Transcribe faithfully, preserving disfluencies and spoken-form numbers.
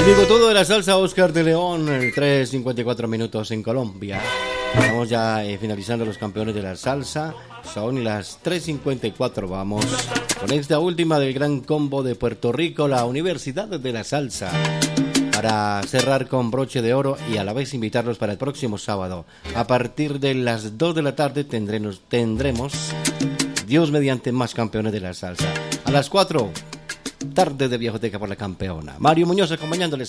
Bigotudo de la salsa, Oscar de León, tres cincuenta y cuatro minutos en Colombia. Estamos ya eh, finalizando los campeones de la salsa. Son las tres cincuenta y cuatro. Vamos con esta última del gran combo de Puerto Rico, la Universidad de la Salsa, para cerrar con broche de oro y a la vez invitarlos para el próximo sábado. A partir de las dos de la tarde tendremos, tendremos Dios mediante, más campeones de la salsa. A las cuatro, tarde de Viejoteca por la campeona. Mario Muñoz acompañándoles.